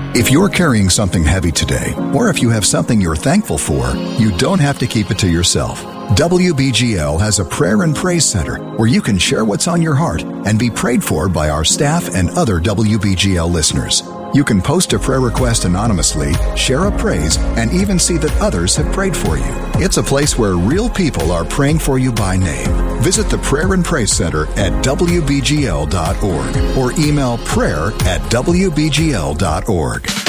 If you're carrying something heavy today, or if you have something you're thankful for, you don't have to keep it to yourself. WBGL has a prayer and praise center where you can share what's on your heart and be prayed for by our staff and other WBGL listeners. You can post a prayer request anonymously, share a praise, and even see that others have prayed for you. It's a place where real people are praying for you by name. Visit the Prayer and Praise Center at WBGL.org or email prayer@WBGL.org.